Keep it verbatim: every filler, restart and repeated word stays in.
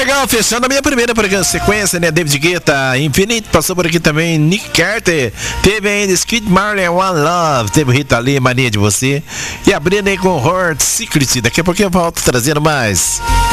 legal, fechando a minha primeira sequência, né? David Guetta, Infinite, passou por aqui também Nick Carter, teve ainda Skid Marley, One Love, teve Rita Lee, Mania de Você, e abrindo aí com Heart Secret. Daqui a pouquinho eu volto trazendo mais.